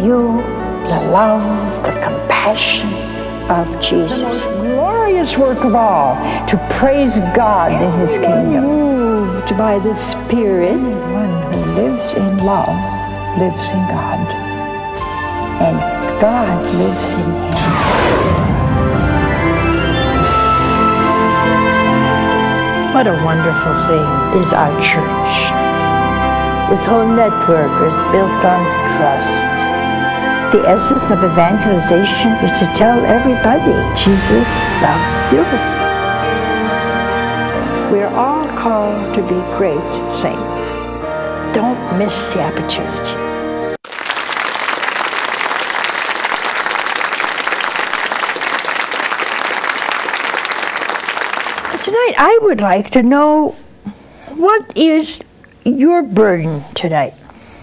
you the love, the compassion of Jesus. The most glorious work of all, to praise God in His kingdom. Moved by the Spirit, one who lives in love lives in God, and God lives in him. What a wonderful thing is our church. This whole network is built on trust. The essence of evangelization is to tell everybody Jesus loves you. We're all called to be great saints. Don't miss the opportunity. Tonight, I would like to know, what is your burden tonight?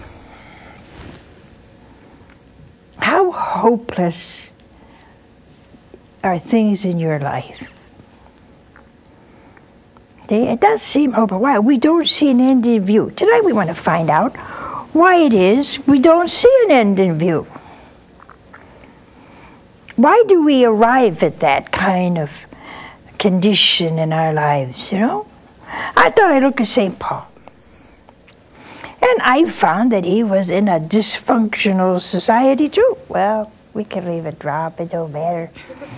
How hopeless are things in your life? It does seem hopeless. Why? We don't see an end in view. Tonight we want to find out why it is we don't see an end in view. Why do we arrive at that kind of condition in our lives, you know? I thought I'd look at St. Paul. And I found that he was in a dysfunctional society too. Well, we can leave it drop, it don't matter.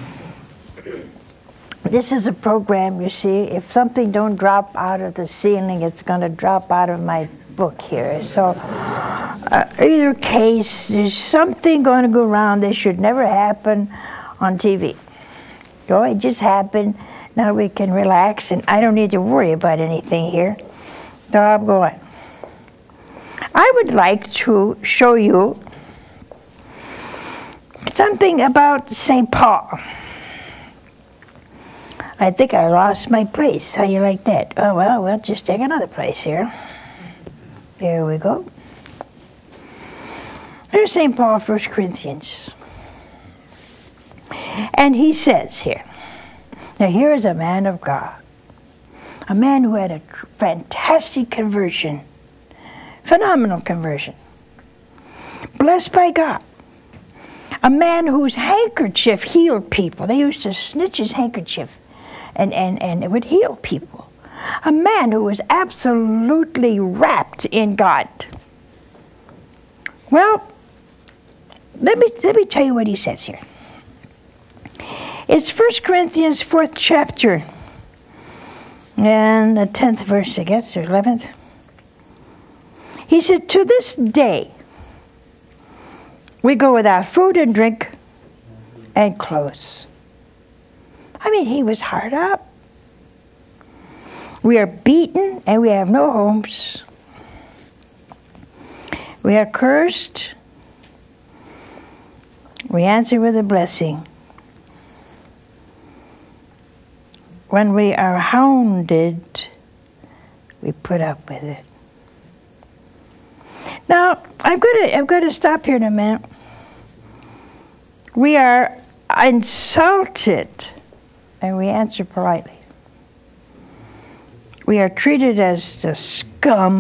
This is a program, you see. If something don't drop out of the ceiling, it's going to drop out of my book here. So either case, there's something going to go around that should never happen on TV. So it just happened. Now we can relax, and I don't need to worry about anything here. So I'm going. I would like to show you something about St. Paul. I think I lost my place. How you like that? Oh, well, we'll just take another place here. There we go. There's St. Paul, 1 Corinthians. And he says here, now here is a man of God, a man who had a fantastic conversion, phenomenal conversion, blessed by God, a man whose handkerchief healed people. They used to snitch his handkerchief and it would heal people. A man who was absolutely wrapped in God. Well, let me tell you what he says here. It's 1 Corinthians 4th chapter and the 10th verse, I guess, or 11th. He said, to this day, we go without food and drink and clothes. I mean, he was hard up. We are beaten and we have no homes. We are cursed. We answer with a blessing. When we are hounded, we put up with it. Now, I'm going to stop here in a minute. We are insulted, and we answer politely. We are treated as the scum